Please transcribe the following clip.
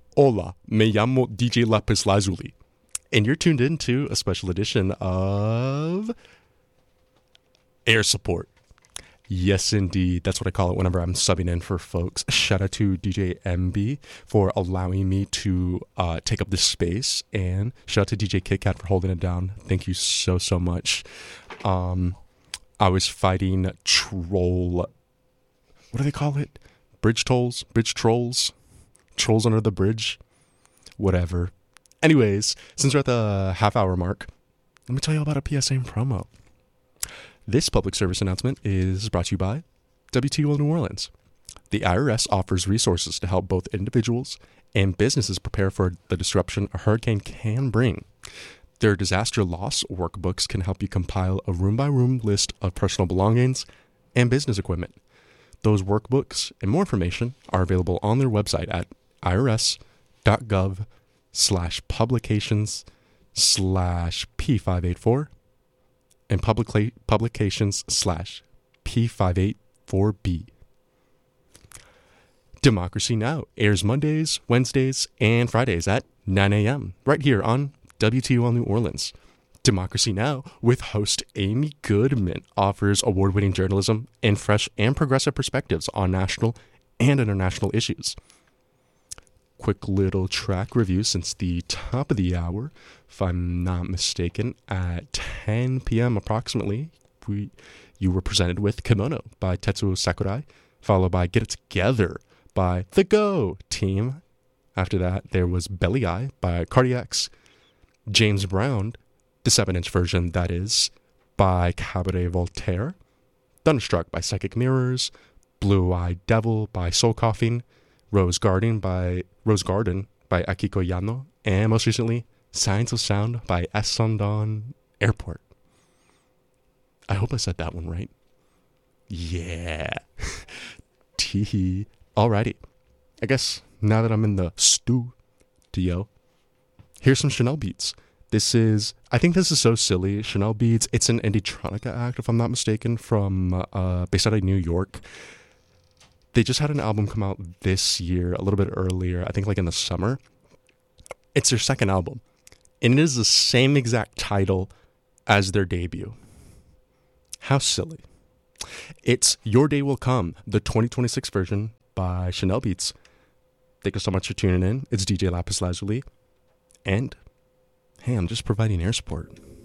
Hola, me llamo DJ Lapis Lazuli, and you're tuned in to a special edition of Air Support. Yes, indeed. That's what I call it whenever I'm subbing in for folks. Shout out to DJ MB for allowing me to take up this space, and shout out to DJ KitKat for holding it down. Thank you so much. I was fighting troll... What do they call it? Bridge trolls? Trolls under the bridge? Whatever. Anyways, since we're at the half-hour mark, let me tell you about a PSA and promo. This public service announcement is brought to you by WTUL New Orleans. The IRS offers resources to help both individuals and businesses prepare for the disruption a hurricane can bring. Their disaster loss workbooks can help you compile a room-by-room list of personal belongings and business equipment. Those workbooks and more information are available on their website at irs.gov/publications/P584 and publications/P584B. Democracy Now! Airs Mondays, Wednesdays, and Fridays at 9 a.m. right here on WTUL New Orleans. Democracy Now! With host Amy Goodman offers award-winning journalism and fresh and progressive perspectives on national and international issues. Quick little track review since the top of the hour. If I'm not mistaken, at 10 p.m. approximately, you were presented with Kimono by Tetsuo Sakurai, followed by Get It Together by The Go Team. After that, there was Belly Eye by Cardiacs, James Brown, the 7-inch version, that is, by Cabaret Voltaire, Thunderstruck by Psychic Mirrors, Blue Eyed Devil by Soul Coughing, Rose Garden by Akiko Yano, and most recently, Signs of Sound by Essendon Airport. I hope I said that one right. Yeah. Teehee. Alrighty. I guess now that I'm in the studio, here's some Chanel beats. I think this is so silly. Chanel Beats, it's an Indietronica act, if I'm not mistaken, from based out of New York. They just had an album come out this year, a little bit earlier, I think like in the summer. It's their second album, and it is the same exact title as their debut. How silly. It's Your Day Will Come, the 2026 version by Chanel Beats. Thank you so much for tuning in. It's DJ Lapis Lazuli, and hey, I'm just providing air support.